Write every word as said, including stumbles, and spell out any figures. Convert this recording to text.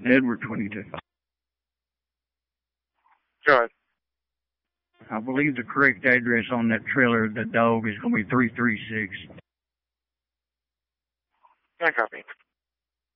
Edward twenty-two. Go ahead. I believe the correct address on that trailer, the dog, is going to be three three six. I copy.